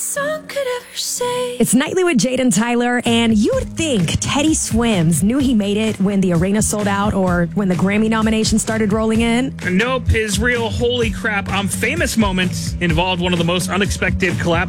song could ever say. It's Nightly with Jade and Tyler, and you would think Teddy Swims knew he made it when the arena sold out or when the Grammy nominations started rolling in. Nope, his real holy crap, I'm famous moments involved one of the most unexpected collapses